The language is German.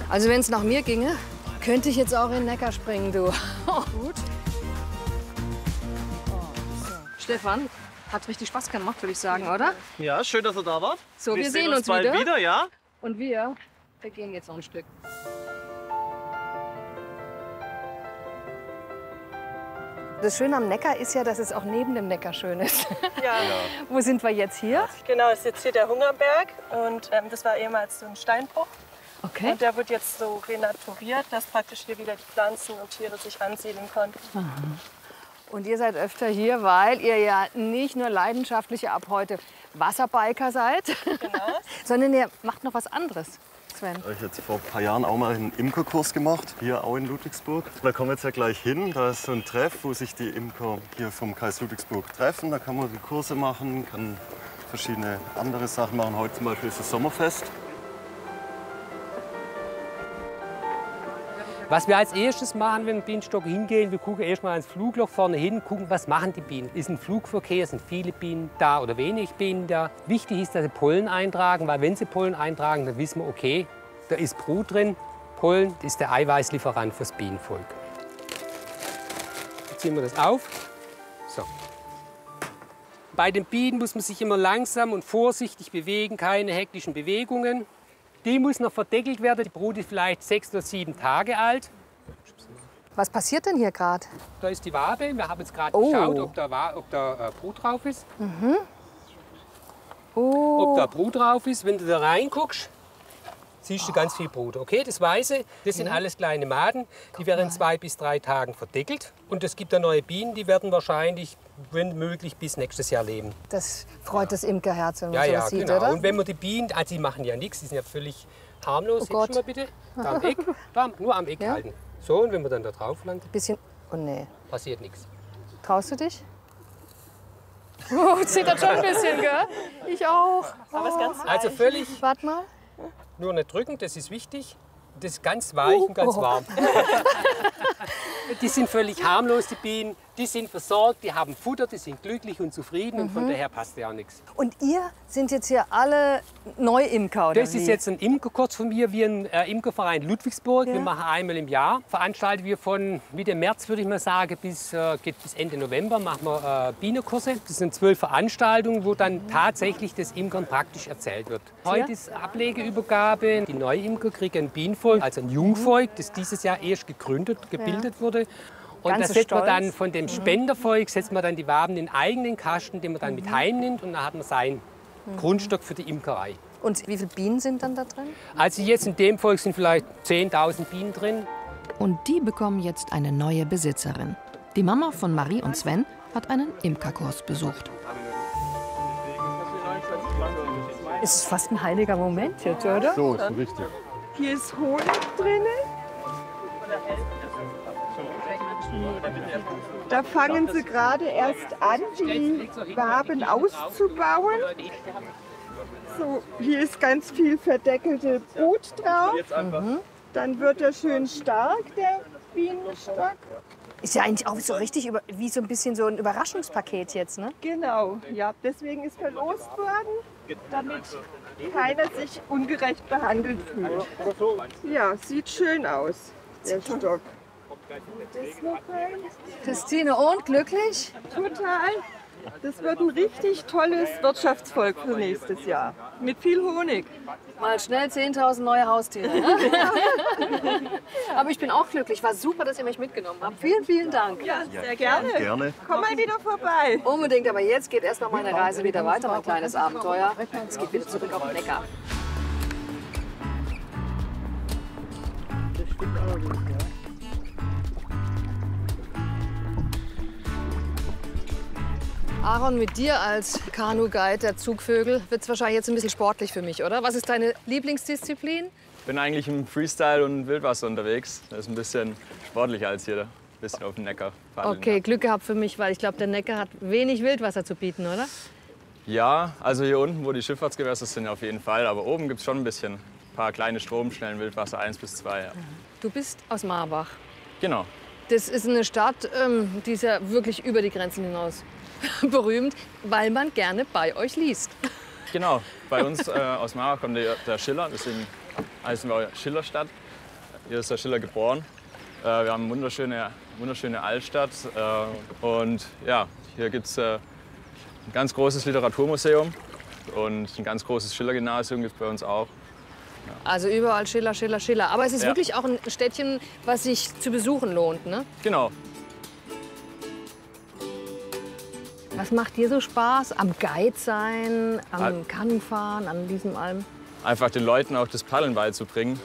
Also wenn es nach mir ginge, könnte ich jetzt auch in den Neckar springen, du. Gut. Stefan, hat richtig Spaß gemacht, würde ich sagen, oder? Ja, schön, dass ihr da wart. So, wir sehen uns bald wieder, ja? Und wir gehen jetzt noch ein Stück. Das Schöne am Neckar ist ja, dass es auch neben dem Neckar schön ist. Ja. Wo sind wir jetzt hier? Genau, es ist jetzt hier der Hungerberg und das war ehemals so ein Steinbruch. Okay. Und der wird jetzt so renaturiert, dass praktisch hier wieder die Pflanzen und Tiere sich ansiedeln konnten. Aha. Und ihr seid öfter hier, weil ihr ja nicht nur leidenschaftliche ab heute Wasserbiker seid, Genau. sondern ihr macht noch was anderes, Sven. Ich habe jetzt vor ein paar Jahren auch mal einen Imkerkurs gemacht, hier auch in Ludwigsburg. Da kommen wir jetzt ja gleich hin. Da ist so ein Treff, wo sich die Imker hier vom Kreis Ludwigsburg treffen. Da kann man die Kurse machen, kann verschiedene andere Sachen machen. Heute zum Beispiel ist das Sommerfest. Was wir als erstes machen, wenn wir mit dem Bienenstock hingehen, wir gucken erst mal ans Flugloch vorne hin, gucken, was machen die Bienen. Ist ein Flugverkehr, sind viele Bienen da oder wenig Bienen da. Wichtig ist, dass sie Pollen eintragen, weil wenn sie Pollen eintragen, dann wissen wir, okay, da ist Brut drin. Pollen ist der Eiweißlieferant fürs Bienenvolk. Jetzt ziehen wir das auf. So. Bei den Bienen muss man sich immer langsam und vorsichtig bewegen, keine hektischen Bewegungen. Die muss noch verdeckelt werden. Die Brut ist vielleicht 6 oder 7 Tage alt. Was passiert denn hier gerade? Da ist die Wabe. Wir haben jetzt gerade geschaut, ob da Brut drauf ist. Mhm. Oh. Ob da Brut drauf ist. Wenn du da reinguckst, siehst du ganz viel Brut. Okay, das Weiße, das sind alles kleine Maden. Die werden in 2 bis 3 Tagen verdeckelt. Und es gibt da neue Bienen, die werden wahrscheinlich, wenn möglich, bis nächstes Jahr leben. Das freut das Imkerherz, wenn man sowas sieht, genau. oder? Und wenn man die Bienen, also die machen ja nichts, die sind ja völlig harmlos. Oh Gott. Mal bitte, da am Eck, nur am Eck halten. So, und wenn man dann da drauf landet, Bisschen, oh nee. passiert nichts. Traust du dich? Oh, zittert schon ein bisschen, gell? Ich auch. Aber es ist ganz Also völlig, Warte mal. nur nicht drücken, das ist wichtig. Das ist ganz weich und ganz warm. Die sind völlig harmlos, die Bienen. Die sind versorgt, die haben Futter, die sind glücklich und zufrieden. Und von daher passt ja auch nichts. Und ihr sind jetzt hier alle Neuimker, oder Das wie? ist jetzt ein Imkerkurs von mir, wie ein Imkerverein Ludwigsburg. Ja. Wir machen einmal im Jahr. Veranstalten wir von Mitte März, würde ich mal sagen, geht bis Ende November, machen wir Bienenkurse. Das sind 12 Veranstaltungen, wo dann tatsächlich das Imkern praktisch erzählt wird. Heute ist Ablegeübergabe. Die Neuimker kriegen ein Bienenvolk, also ein Jungvolk, das dieses Jahr erst gebildet wurde. Und Ganz da setzt man stolz. dann von dem Spendervolk setzt man dann die Waben in den eigenen Kasten, den man dann mit heimnimmt. Und dann hat man seinen Grundstock für die Imkerei. Und wie viele Bienen sind dann da drin? Also jetzt in dem Volk sind vielleicht 10.000 Bienen drin. Und die bekommen jetzt eine neue Besitzerin. Die Mama von Marie und Sven hat einen Imkerkurs besucht. Es ist fast ein heiliger Moment jetzt, oder? So, ist richtig. Hier ist Honig drin. Da fangen sie gerade erst an, die Waben auszubauen. So, hier ist ganz viel verdeckelte Brut drauf. Dann wird er schön stark, der Bienenstock. Ist ja eigentlich auch so richtig wie so ein bisschen so ein Überraschungspaket jetzt, ne? Genau, ja, deswegen ist verlost worden, damit keiner sich ungerecht behandelt fühlt. Ja, sieht schön aus, der Stock. Das noch rein. Christine, und glücklich? Total. Das wird ein richtig tolles Wirtschaftsvolk für nächstes Jahr. Mit viel Honig. Mal schnell 10.000 neue Haustiere. Ne? Aber ich bin auch glücklich. War super, dass ihr mich mitgenommen habt. Vielen, vielen Dank. Ja, sehr gerne. Gerne. Komm mal wieder vorbei. Unbedingt, aber jetzt geht erst noch meine Reise wieder weiter, mein kleines Abenteuer. Es geht wieder zurück auf den Neckar. Aaron, mit dir als Kanu-Guide der Zugvögel wird es wahrscheinlich jetzt ein bisschen sportlich für mich, oder? Was ist deine Lieblingsdisziplin? Ich bin eigentlich im Freestyle und Wildwasser unterwegs. Das ist ein bisschen sportlicher als hier. Ein bisschen auf dem Neckar paddeln. Okay, Glück gehabt für mich, weil ich glaube, der Neckar hat wenig Wildwasser zu bieten, oder? Ja, also hier unten, wo die Schifffahrtsgewässer sind, auf jeden Fall. Aber oben gibt es schon ein bisschen. Ein paar kleine Stromschnellen, Wildwasser 1 bis 2. Ja. Du bist aus Marbach. Genau. Das ist eine Stadt, die ist ja wirklich über die Grenzen hinaus berühmt, weil man gerne bei euch liest. Genau. Bei uns aus Marbach kommt der Schiller. Deswegen heißen wir Schillerstadt. Hier ist der Schiller geboren. Wir haben eine wunderschöne Altstadt. Und ja, hier gibt es ein ganz großes Literaturmuseum und ein ganz großes Schiller-Gymnasium gibt es bei uns auch. Also überall Schiller, Schiller, Schiller. Aber es ist Ja. wirklich auch ein Städtchen, was sich zu besuchen lohnt, ne? Genau. Was macht dir so Spaß? Am Guide sein, am Kanufahren, an diesem allem? Einfach den Leuten auch das Paddeln beizubringen.